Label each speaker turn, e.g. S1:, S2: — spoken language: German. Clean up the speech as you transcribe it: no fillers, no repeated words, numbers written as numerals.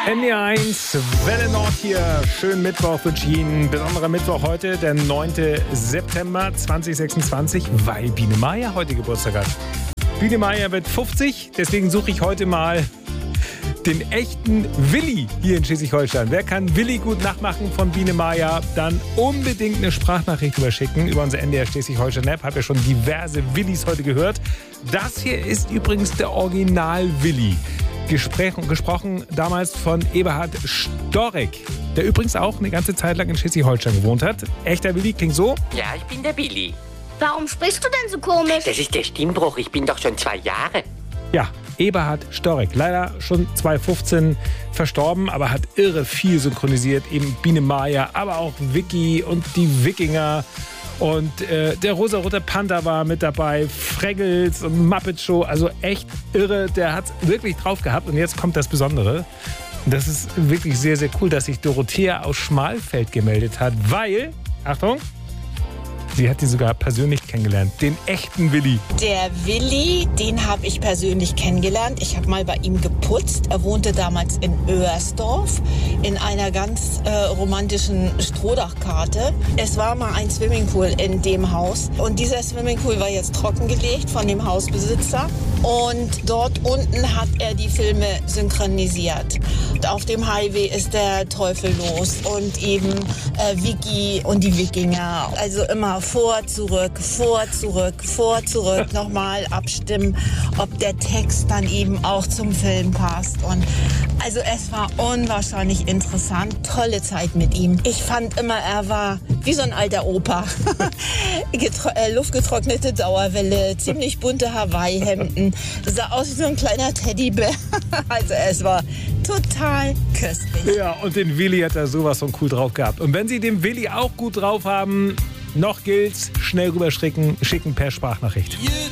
S1: NDR1, Welle Nord hier. Schönen Mittwoch wünsche ich Ihnen. Besonderer Mittwoch heute, der 9. September 2026, weil Biene Maya heute Geburtstag hat. Biene Maya wird 50, deswegen suche ich heute mal den echten Willi hier in Schleswig-Holstein. Wer kann Willi gut nachmachen von Biene Maya, dann unbedingt eine Sprachnachricht überschicken über unser NDR Schleswig-Holstein-App. Hab ja schon diverse Willis heute gehört. Das hier ist übrigens der Original-Willi. Gesprochen damals von Eberhard Storek, der übrigens auch eine ganze Zeit lang in Schleswig-Holstein gewohnt hat. Echter Willi klingt so.
S2: Ja, ich bin der Willi.
S3: Warum sprichst du denn so komisch?
S2: Das ist der Stimmbruch. Ich bin doch schon 2 Jahre.
S1: Ja, Eberhard Storek. Leider schon 2015 verstorben, aber hat irre viel synchronisiert. Eben Biene Maya, aber auch Vicky und die Wikinger. Und der rosarote Panther war mit dabei, Fraggles und Muppet Show, also echt irre, der hat's wirklich drauf gehabt. Und jetzt kommt das Besondere. Das ist wirklich sehr, sehr cool, dass sich Dorothea aus Schmalfeld gemeldet hat, weil, Achtung, sie hat ihn sogar persönlich kennengelernt, den echten Willi.
S4: Der Willi, den habe ich persönlich kennengelernt. Ich habe mal bei ihm geputzt. Er wohnte damals in Oersdorf in einer ganz romantischen Strohdachkarte. Es war mal ein Swimmingpool in dem Haus und dieser Swimmingpool war jetzt trockengelegt von dem Hausbesitzer und dort unten hat er die Filme synchronisiert. Und auf dem Highway ist der Teufel los und eben Vicky und die Wikinger. Also immer vor, zurück, nochmal abstimmen, ob der Text dann eben auch zum Film passt. Und also es war unwahrscheinlich interessant, tolle Zeit mit ihm. Ich fand immer, er war wie so ein alter Opa. Luftgetrocknete Dauerwelle, ziemlich bunte Hawaii-Hemden, sah aus wie so ein kleiner Teddybär. Also es war total köstlich.
S1: Ja, und den Willi hat er sowas von cool drauf gehabt. Und wenn Sie den Willi auch gut drauf haben, noch gilt's, schnell rüberschicken, schicken per Sprachnachricht.